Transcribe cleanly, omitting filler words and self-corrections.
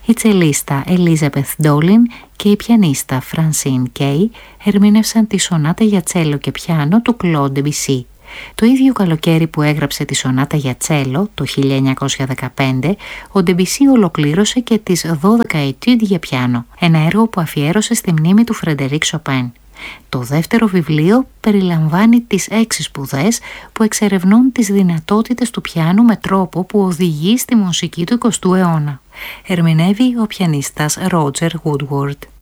Η τσελίστα Elizabeth Dolin και η πιανίστα Francine Kay ερμήνευσαν τη σονάτα για τσέλο και πιάνο του Claude Debussy. Το ίδιο καλοκαίρι που έγραψε τη σονάτα για τσέλο, το 1915, ο Debussy ολοκλήρωσε και τις 12 ετούδ για πιάνο, ένα έργο που αφιέρωσε στη μνήμη του Φρεντερίκ Σοπέν. Το δεύτερο βιβλίο περιλαμβάνει τις 6 σπουδές που εξερευνούν τις δυνατότητες του πιάνου με τρόπο που οδηγεί στη μουσική του 20ου αιώνα. Ερμηνεύει ο πιανίστας Roger Woodward.